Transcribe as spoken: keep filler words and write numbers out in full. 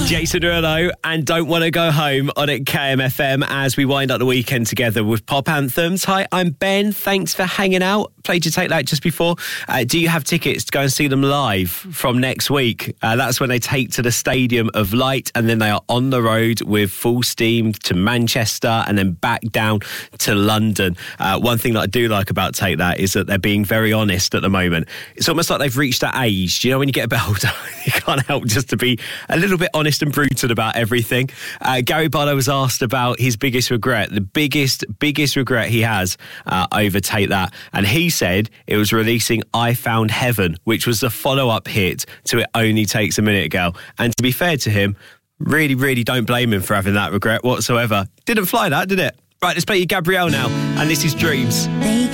Jason Derulo and Don't Want to Go Home on at K M F M as we wind up the weekend together with pop anthems. Hi, I'm Ben. Thanks for hanging out. Played your Take That just before. Uh, do you have tickets to go and see them live from next week? Uh, that's when they take to the Stadium of Light and then they are on the road with full steam to Manchester and then back down to London. Uh, one thing that I do like about Take That is that they're being very honest at the moment. It's almost like they've reached that age. Do you know when you get a bit older, you can't help just to be a little bit honest and brutal about everything. Uh, Gary Barlow was asked about his biggest regret, the biggest, biggest regret he has uh, over Take That. And he said it was releasing I Found Heaven, which was the follow-up hit to It Only Takes a Minute, Girl. And to be fair to him, really, really don't blame him for having that regret whatsoever. Didn't fly that, did it? Right, let's play you Gabrielle now. And this is Dreams. They